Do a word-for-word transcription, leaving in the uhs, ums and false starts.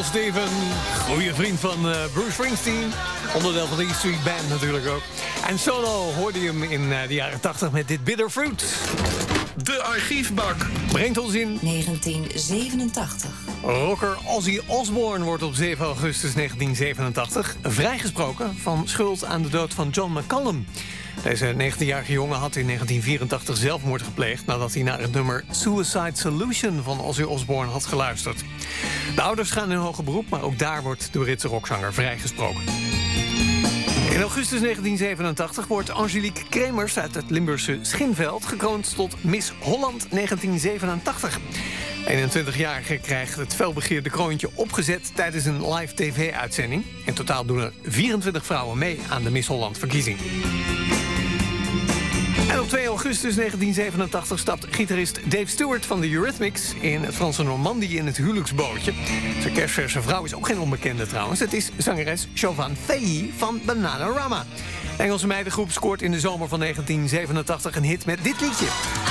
Little Steven, goede vriend van uh, Bruce Springsteen. Onderdeel van de E Street Band natuurlijk ook. En solo hoorde je hem in uh, de jaren tachtig met dit Bitter Fruit. De archiefbak Brengt ons in negentien zevenentachtig. Rocker Ozzy Osbourne wordt op zeven augustus negentien zevenentachtig vrijgesproken van schuld aan de dood van John McCallum. Deze negentienjarige jongen had in negentien vierentachtig zelfmoord gepleegd nadat hij naar het nummer Suicide Solution van Ozzy Osbourne had geluisterd. De ouders gaan in hoger beroep, maar ook daar wordt de Britse rockzanger vrijgesproken. In augustus negentien zevenentachtig wordt Angelique Kremers uit het Limburgse Schinveld gekroond tot Miss Holland negentien zevenentachtig. eenentwintigjarige krijgt het felbegeerde kroontje opgezet tijdens een live tv-uitzending. In totaal doen er vierentwintig vrouwen mee aan de Miss Holland-verkiezing. En op twee augustus negentien zevenentachtig stapt gitarist Dave Stewart van de Eurythmics in het Franse Normandie in het huwelijksbootje. Zijn kerstverse vrouw is ook geen onbekende trouwens. Het is zangeres Chauvin Fei van Bananarama. De Engelse meidengroep scoort in de zomer van negentien zevenentachtig een hit met dit liedje.